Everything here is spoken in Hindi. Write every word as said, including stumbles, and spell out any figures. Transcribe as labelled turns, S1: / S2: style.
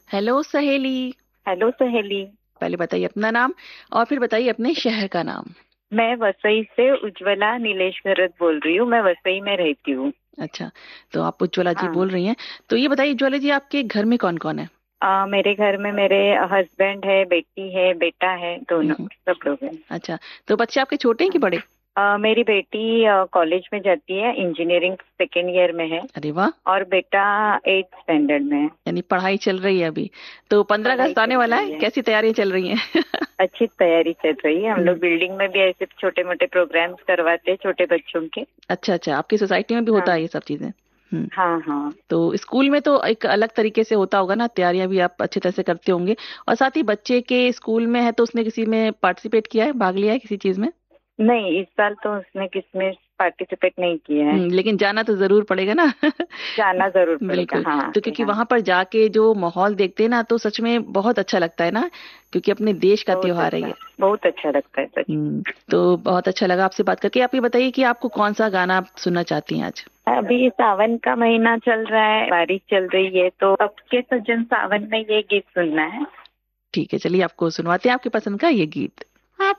S1: हेलो सहेली।
S2: हेलो सहेली।
S1: पहले बताइए अपना नाम और फिर बताइए अपने शहर का नाम।
S2: मैं वसई से उज्ज्वला नीलेश भरत बोल रही हूँ। मैं वसई में रहती हूँ।
S1: अच्छा, तो आप उज्ज्वला जी
S2: हाँ।
S1: बोल रही हैं। तो ये बताइए उज्ज्वला जी, आपके घर में कौन कौन है?
S2: आ, मेरे घर में मेरे हस्बैंड है, बेटी है, बेटा है, दोनों
S1: हम्म।
S2: सब लोग हैं।
S1: अच्छा, तो बच्चे आपके छोटे हैं कि
S2: हाँ।
S1: बड़े?
S2: आ, मेरी बेटी कॉलेज में जाती है, इंजीनियरिंग सेकेंड ईयर में है।
S1: अरे वाह।
S2: और बेटा एट्थ स्टैंडर्ड में है।
S1: यानी पढ़ाई चल रही है अभी। तो पंद्रह
S2: पढ़ाई
S1: अगस्त आने
S2: चल
S1: वाला है,
S2: रही है।
S1: कैसी तैयारियां चल रही हैं?
S2: अच्छी तैयारी चल रही है। हम लोग
S1: हम्म।
S2: बिल्डिंग में भी ऐसे छोटे मोटे प्रोग्राम्स करवाते हैं छोटे बच्चों के।
S1: अच्छा अच्छा, आपकी सोसाइटी में भी होता है
S2: हाँ
S1: ये सब चीजें? हम्म।
S2: हाँ हाँ।
S1: तो स्कूल में तो एक अलग तरीके से होता होगा ना, तैयारियां भी आप अच्छी तरह से करते होंगे। और साथ ही बच्चे के स्कूल में है तो उसने किसी में पार्टिसिपेट किया है, भाग लिया है किसी चीज में?
S2: नहीं, इस साल तो उसने किसमें पार्टिसिपेट नहीं किया है।
S1: हम्म, लेकिन जाना तो जरूर पड़ेगा ना।
S2: जाना जरूर पड़ेगा,
S1: बिल्कुल।
S2: हाँ
S1: तो
S2: कि
S1: क्योंकि
S2: हाँ।
S1: वहां पर जाके जो माहौल देखते हैं ना, तो सच में बहुत अच्छा लगता है ना, क्योंकि अपने देश का
S2: बहुत
S1: त्योहार है ये।
S2: अच्छा। बहुत अच्छा लगता है सच।
S1: हम्म। तो बहुत अच्छा लगा आपसे बात करके। आप ये बताइए कि आपको कौन सा गाना आप सुनना चाहती हैं आज?
S2: अभी सावन का महीना चल रहा है, बारिश चल रही है, तो अब के सज्जन सावन में ये गीत सुनना है।
S1: ठीक है, चलिए आपको सुनवाते हैं आपकी पसंद का ये गीत।